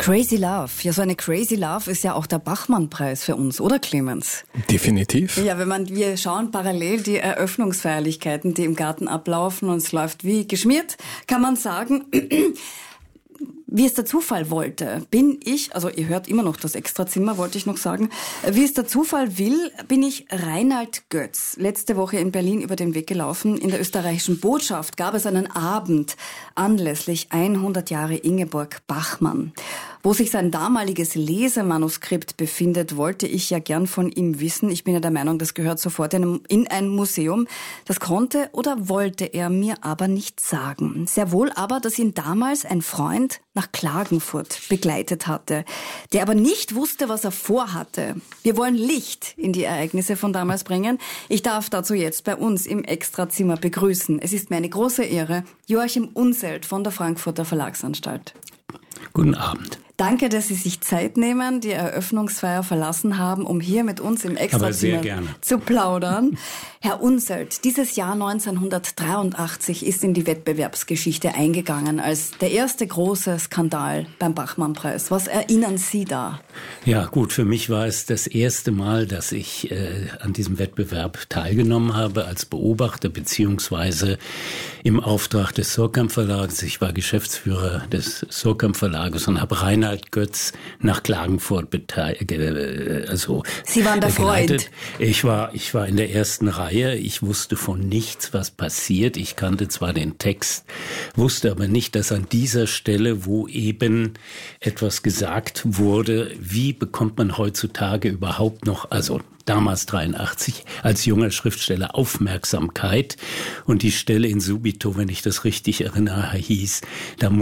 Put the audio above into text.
Crazy Love. Ja, so eine Crazy Love ist ja auch der Bachmann-Preis für uns, oder Clemens? Definitiv. Ja, wir schauen parallel die Eröffnungsfeierlichkeiten, die im Garten ablaufen, und es läuft wie geschmiert, kann man sagen. Wie es der Zufall wollte, also ihr hört immer noch das Extrazimmer, wollte ich noch sagen, wie es der Zufall will, bin ich Reinhard Götz letzte Woche in Berlin über den Weg gelaufen. In der österreichischen Botschaft gab es einen Abend anlässlich 100 Jahre Ingeborg Bachmann. Wo sich sein damaliges Lesemanuskript befindet, wollte ich ja gern von ihm wissen. Ich bin ja der Meinung, das gehört sofort in ein Museum. Das konnte oder wollte er mir aber nicht sagen. Sehr wohl aber, dass ihn damals ein Freund nach Klagenfurt begleitet hatte, der aber nicht wusste, was er vorhatte. Wir wollen Licht in die Ereignisse von damals bringen. Ich darf dazu jetzt bei uns im Extrazimmer begrüßen. Es ist mir eine große Ehre, Joachim Unselt von der Frankfurter Verlagsanstalt. Guten Abend. Danke, dass Sie sich Zeit nehmen, die Eröffnungsfeier verlassen haben, um hier mit uns im Extrazimmer zu plaudern. Herr Unselt, dieses Jahr 1983 ist in die Wettbewerbsgeschichte eingegangen als der erste große Skandal beim Bachmann-Preis. Was erinnern Sie da? Ja gut, für mich war es das erste Mal, dass ich an diesem Wettbewerb teilgenommen habe als Beobachter beziehungsweise im Auftrag des Surkamp Verlages. Ich war Geschäftsführer des Surkamp Verlages und habe Reinhard Götz nach Klagenfurt Sie waren der begleitet. Freund. Ich war in der ersten Reihe. Ich wusste von nichts, was passiert. Ich kannte zwar den Text, wusste aber nicht, dass an dieser Stelle, wo eben etwas gesagt wurde, wie bekommt man heutzutage überhaupt noch, also damals 83, als junger Schriftsteller Aufmerksamkeit. Und die Stelle in Subito, wenn ich das richtig erinnere, hieß, da